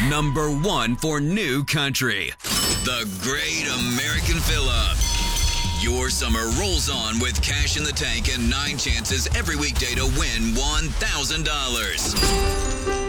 Number 1 for new country. The Great American Fill-Up. Your summer rolls on with cash in the tank and 9 chances every weekday to win $1,000.